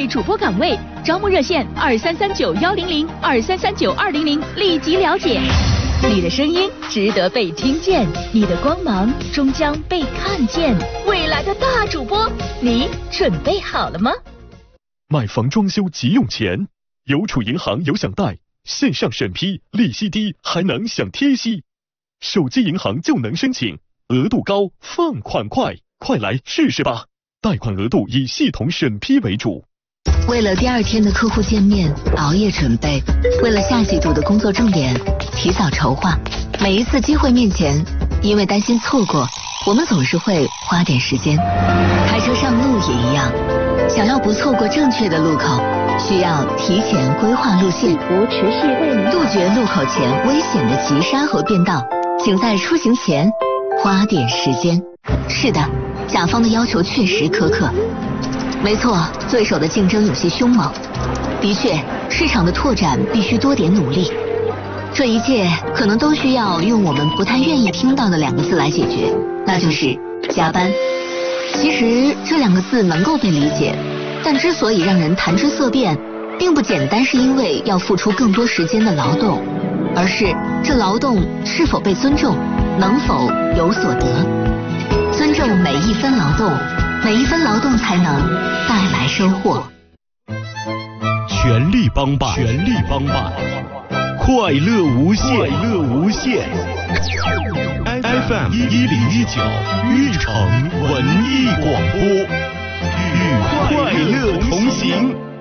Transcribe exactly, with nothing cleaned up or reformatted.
位主播岗位，招募热线二三三九幺零零二三三九二零零，立即了解。你的声音值得被听见，你的光芒终将被看见。未来的大主播，你准备好了吗？ 买房装修急用钱，邮储银行有享贷，线上审批，利息低，还能享贴息。手机银行就能申请，额度高，放款快，快来试试吧！贷款额度以系统审批为主。 为了第二天的客户见面，熬夜准备；为了下季度的工作重点，提早筹划。每一次机会面前，因为担心错过，我们总是会花点时间。开车上路也一样，想要不错过正确的路口，需要提前规划路线，杜绝路口前危险的急刹和变道。请在出行前花点时间。是的，甲方的要求确实苛刻。没错，对手的竞争有些凶猛。的确，市场的拓展必须多点努力。这一切可能都需要用我们不太愿意听到的两个字来解决，那就是加班。其实这两个字能够被理解，但之所以让人谈之色变，并不简单是因为要付出更多时间的劳动，而是这劳动是否被尊重，能否有所得。尊重每一分劳动，每一分劳动才能带来收获。 全力帮办，全力帮办，快乐无限，快乐无限。F M 一零一九玉城文艺广播，与快乐同行。